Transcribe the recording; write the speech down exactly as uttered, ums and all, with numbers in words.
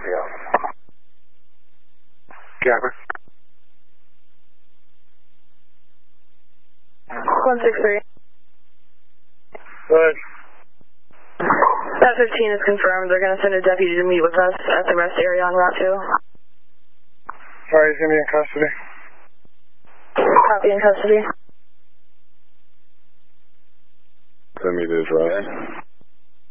Philadelphia. Gapper. one six three. Good. That fifteen is confirmed. They're going to send a deputy to meet with us at the rest area on Route two. Alright, he's going to be in custody. Copy, in custody. Send me this, right?